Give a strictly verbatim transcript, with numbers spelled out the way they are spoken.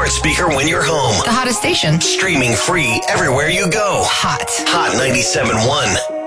smart speaker when you're home. The hottest station. Streaming free everywhere you go. Hot. Hot ninety-seven point one.